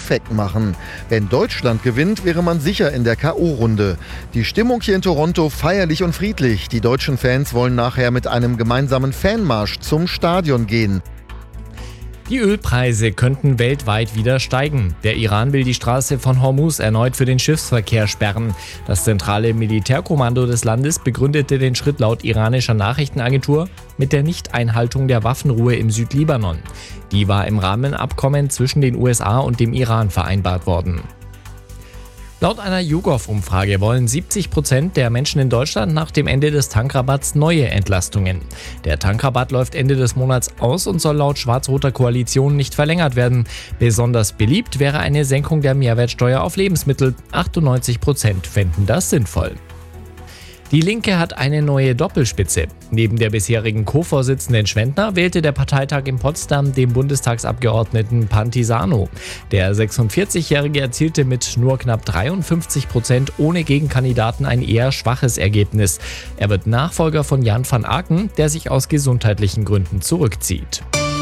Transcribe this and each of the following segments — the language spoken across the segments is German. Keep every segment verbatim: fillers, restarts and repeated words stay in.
Comeback machen. Wenn Deutschland gewinnt, wäre man sicher in der K O-Runde. Die Stimmung hier in Toronto feierlich und friedlich. Die deutschen Fans wollen nachher mit einem gemeinsamen Fanmarsch zum Stadion gehen. Die Ölpreise könnten weltweit wieder steigen. Der Iran will die Straße von Hormuz erneut für den Schiffsverkehr sperren. Das zentrale Militärkommando des Landes begründete den Schritt laut iranischer Nachrichtenagentur mit der Nichteinhaltung der Waffenruhe im Südlibanon. Die war im Rahmenabkommen zwischen den U S A und dem Iran vereinbart worden. Laut einer YouGov-Umfrage wollen siebzig Prozent der Menschen in Deutschland nach dem Ende des Tankrabatts neue Entlastungen. Der Tankrabatt läuft Ende des Monats aus und soll laut schwarz-roter Koalition nicht verlängert werden. Besonders beliebt wäre eine Senkung der Mehrwertsteuer auf Lebensmittel. achtundneunzig Prozent fänden das sinnvoll. Die Linke hat eine neue Doppelspitze. Neben der bisherigen Co-Vorsitzenden Schwendner wählte der Parteitag in Potsdam den Bundestagsabgeordneten Pantisano. Der sechsundvierzigjährige erzielte mit nur knapp dreiundfünfzig Prozent ohne Gegenkandidaten ein eher schwaches Ergebnis. Er wird Nachfolger von Jan van Aken, der sich aus gesundheitlichen Gründen zurückzieht.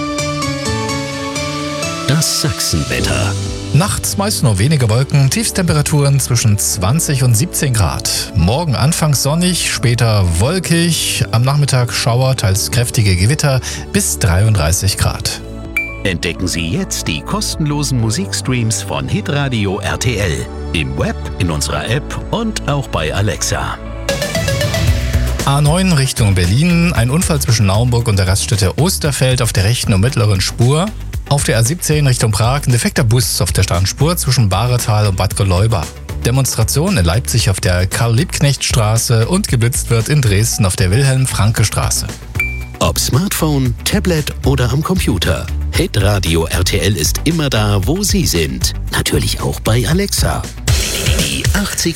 Das Sachsenwetter. Nachts meist nur wenige Wolken, Tiefstemperaturen zwischen zwanzig und siebzehn Grad. Morgen anfangs sonnig, später wolkig, am Nachmittag Schauer, teils kräftige Gewitter bis dreiunddreißig Grad. Entdecken Sie jetzt die kostenlosen Musikstreams von Hitradio R T L. Im Web, in unserer App und auch bei Alexa. A neun Richtung Berlin, ein Unfall zwischen Naumburg und der Raststätte Osterfeld auf der rechten und mittleren Spur. Auf der A siebzehn Richtung Prag ein defekter Bus auf der Standspur zwischen Bahretal und Bad Geleuba. Demonstration in Leipzig auf der Karl-Liebknecht-Straße und geblitzt wird in Dresden auf der Wilhelm-Franke-Straße. Ob Smartphone, Tablet oder am Computer. Hitradio R T L ist immer da, wo Sie sind. Natürlich auch bei Alexa. Die achtzig